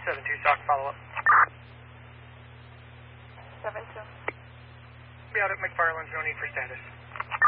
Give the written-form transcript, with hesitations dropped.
7-2 stock follow-up. 7-2. Be out at McFarland's, no need for status.